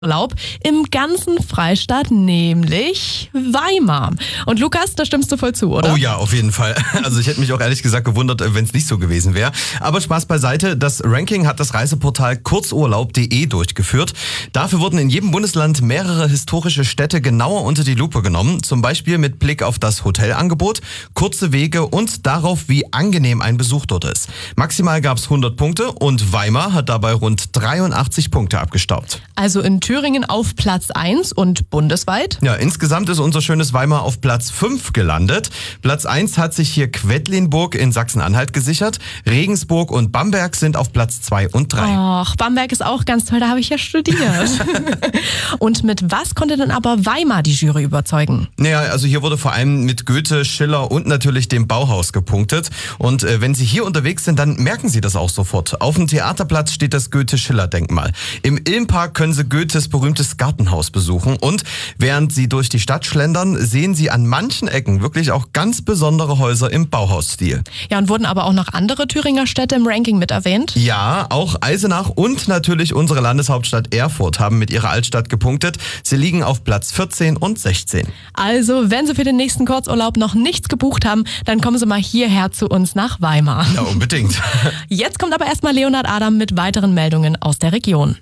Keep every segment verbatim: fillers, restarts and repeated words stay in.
Urlaub im ganzen Freistaat, nämlich Weimar. Und Lukas, da stimmst du voll zu, oder? Oh ja, auf jeden Fall. Also ich hätte mich auch ehrlich gesagt gewundert, wenn es nicht so gewesen wäre. Aber Spaß beiseite, das Ranking hat das Reiseportal kurzurlaub punkt de durchgeführt. Dafür wurden in jedem Bundesland mehrere historische Städte genauer unter die Lupe genommen. Zum Beispiel mit Blick auf das Hotelangebot, kurze Wege und darauf, wie angenehm ein Besuch dort ist. Maximal gab es hundert Punkte und Weimar hat dabei rund dreiundachtzig Punkte abgestaubt. Also in Thüringen auf Platz eins und bundesweit? Ja, insgesamt ist unser schönes Weimar auf Platz fünf gelandet. Platz eins hat sich hier Quedlinburg in Sachsen-Anhalt gesichert. Regensburg und Bamberg sind auf Platz zwei und drei. Ach, Bamberg ist auch ganz toll, da habe ich ja studiert. Und mit was konnte denn aber Weimar die Jury überzeugen? Naja, also hier wurde vor allem mit Goethe, Schiller und natürlich dem Bauhaus gepunktet. Und äh, wenn Sie hier unterwegs sind, dann merken Sie das auch sofort. Auf dem Theaterplatz steht das Goethe-Schiller-Denkmal. Im Ilmpark können Sie Goethes berühmtes Gartenhaus besuchen. Und während Sie durch die Stadt schlendern, sehen Sie an manchen Ecken wirklich auch ganz besondere Häuser im Bauhausstil. Ja, und wurden aber auch noch andere Thüringer Städte im Ranking mit erwähnt? Ja, auch Eisenach und natürlich unsere Landeshauptstadt Erfurt haben mit ihrer Altstadt gepunktet. Sie liegen auf Platz vierzehn und sechzehn. Also, wenn Sie für den nächsten Kurzurlaub noch nichts gebucht haben, dann kommen Sie mal hierher zu uns nach Weimar. Ja, unbedingt. Jetzt kommt aber erstmal Leonhard Adam mit weiteren Meldungen aus der Region.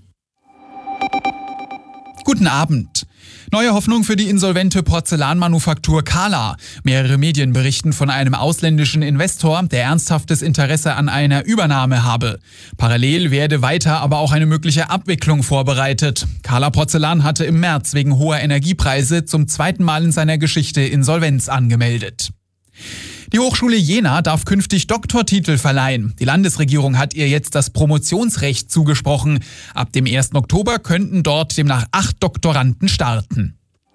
Guten Abend. Neue Hoffnung für die insolvente Porzellanmanufaktur Kala. Mehrere Medien berichten von einem ausländischen Investor, der ernsthaftes Interesse an einer Übernahme habe. Parallel werde weiter aber auch eine mögliche Abwicklung vorbereitet. Kala Porzellan hatte im März wegen hoher Energiepreise zum zweiten Mal in seiner Geschichte Insolvenz angemeldet. Die Hochschule Jena darf künftig Doktortitel verleihen. Die Landesregierung hat ihr jetzt das Promotionsrecht zugesprochen. Ab dem ersten Oktober könnten dort demnach acht Doktoranden starten.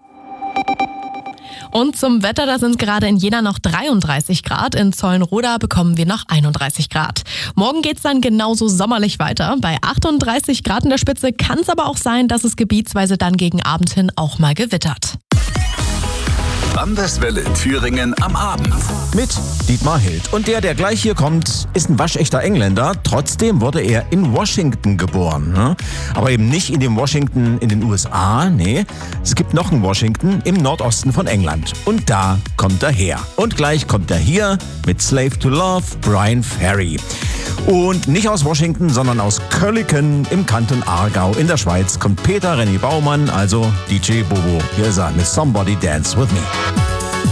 Und zum Wetter, da sind es gerade in Jena noch dreiunddreißig Grad. In Zollenroda bekommen wir noch einunddreißig Grad. Morgen geht's dann genauso sommerlich weiter. Bei achtunddreißig Grad in der Spitze kann es aber auch sein, dass es gebietsweise dann gegen Abend hin auch mal gewittert. Landeswelle Thüringen am Abend. Mit Dietmar Hild. Und der, der gleich hier kommt, ist ein waschechter Engländer. Trotzdem wurde er in Washington geboren. Ne? Aber eben nicht in dem Washington in den U S A. Nee, es gibt noch ein Washington im Nordosten von England. Und da kommt er her. Und gleich kommt er hier mit Slave to Love, Brian Ferry. Und nicht aus Washington, sondern aus Kölliken im Kanton Aargau in der Schweiz kommt Peter René Baumann, also D J Bobo. Hier ist er mit Somebody Dance With Me.